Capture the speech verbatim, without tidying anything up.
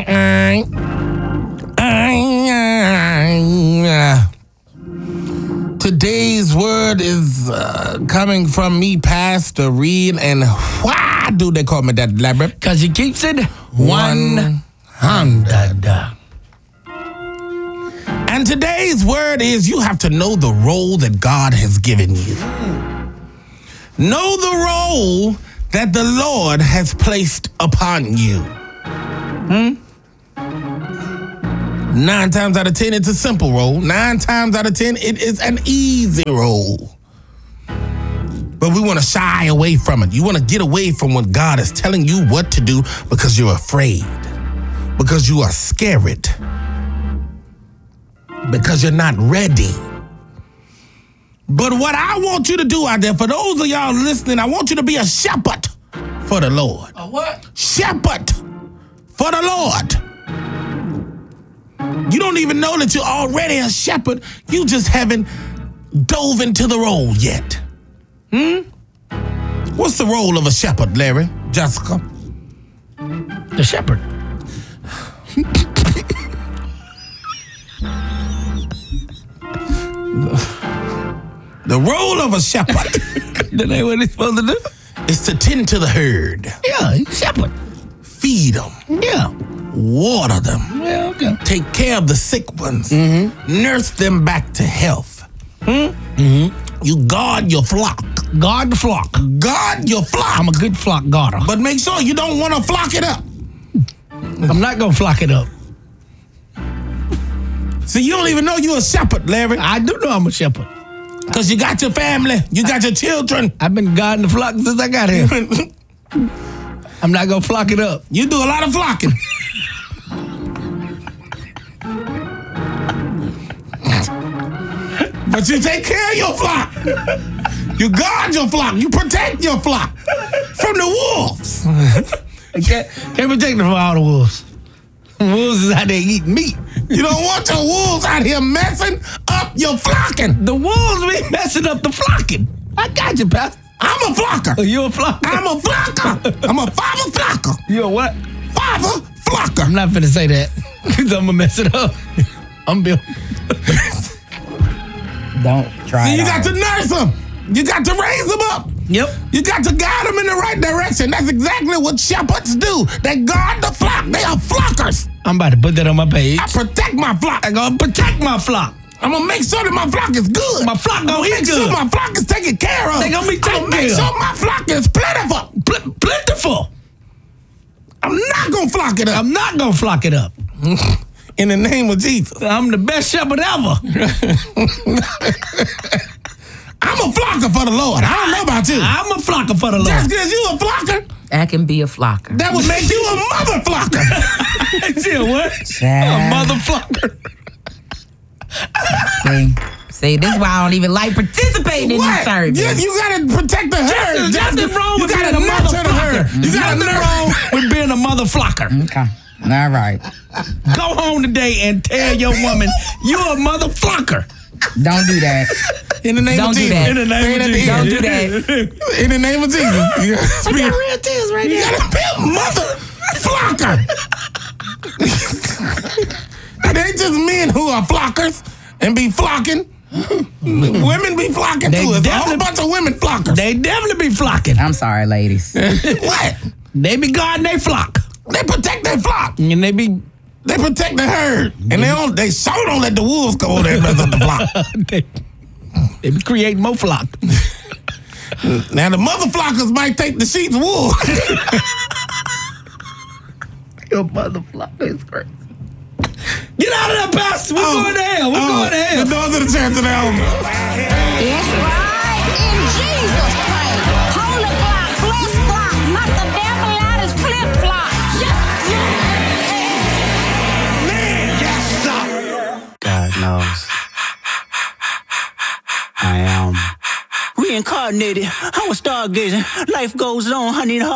I, I, I. Today's word is uh, coming from me, Pastor Reed, and why do they call me that, Labra? Because he keeps it one hundred. And today's word is you have to know the role that God has given you. Know the role that the Lord has placed upon you. Hmm? Nine times out of ten, it's a simple role. Nine times out of ten, it is an easy role. But we want to shy away from it. You want to get away from what God is telling you what to do because you're afraid, because you are scared, because you're not ready. But what I want you to do out there, for those of y'all listening, I want you to be a shepherd for the Lord. A what? Shepherd for the Lord. You don't even know that you're already a shepherd. You just haven't dove into the role yet. Hmm? What's the role of a shepherd, Larry? Jessica? The shepherd. The role of a shepherd. That ain't what he's supposed to do? Is to tend to the herd. Yeah, he's a shepherd. Feed them. Yeah. Water them. Yeah, okay. Take care of the sick ones. Mm-hmm. Nurse them back to health. Hmm? Mm-hmm. You guard your flock. Guard the flock. Guard your flock. I'm a good flock guarder. But make sure you don't want to flock it up. I'm not going to flock it up. So you don't even know you're a shepherd, Larry. I do know I'm a shepherd. Because you got your family. You got your children. I've been guarding the flock since I got here. I'm not going to flock it up. You do a lot of flocking. But you take care of your flock. You guard your flock. You protect your flock from the wolves. Can't, can't protect them from all the wolves. Wolves is out there eating meat. You don't want your wolves out here messing up your flocking. The wolves be messing up the flocking. I got you, Pastor. I'm a flocker. Oh, you a flocker? I'm a flocker. I'm a father flocker. You a what? Father flocker. I'm not finna say that because I'm gonna mess it up. I'm Bill. Don't try See, it you got out. to nurse them. You got to raise them up. Yep. You got to guide them in the right direction. That's exactly what shepherds do. They guard the flock. They are flockers. I'm about to put that on my page. I protect my flock. I gonna protect my flock. I'm gonna make sure that my flock is good. My flock gonna I'm eat make good. sure my flock is taken care of. They gonna be taken I'm make care of. sure my flock is plentiful. Pl- plentiful. I'm not gonna flock it up. I'm not gonna flock it up. In the name of Jesus. I'm the best shepherd ever. I'm a flocker for the Lord. I don't know about you. I'm a flocker for the Lord. Just because you a flocker, I can be a flocker. that would make you a mother flocker. See what? Child. A mother flocker. See, see, this is why I don't even like participating in What? these services. You, you gotta protect the herd. There's nothing wrong you with gotta being a mother nurture the herd. flocker. You gotta Nothing nurture. wrong with being a mother flocker. Okay. All right. Go home today and tell your woman you're a mother flocker. Don't do that. In the name Don't of do Jesus. that. In the name Say it of at the Jesus. end. Don't do that. In the name of Jesus. You gotta, I got real tears right you now. gotta be a mother flocker. It ain't just men who are flockers and be flocking. Women be flocking They too. It's a whole definitely- bunch of women flockers. They definitely be flocking. I'm sorry, ladies. What? They be guarding their flock. They protect their flock. And they be They protect the herd. And they don't they sure don't let the wolves go over there and mess up the flock. they, they be creating more flock. Now the mother flockers might take the sheep's wool. Your mother flocker is crazy. Get out of there, Pastor. We're Oh, going to hell. We're oh, going to hell. The doors of the church are now. That's right, in Jesus' name. Holy block, blessed block, not the devil out his flip flop. God knows. I am reincarnated. I was stargazing. Life goes on, honey.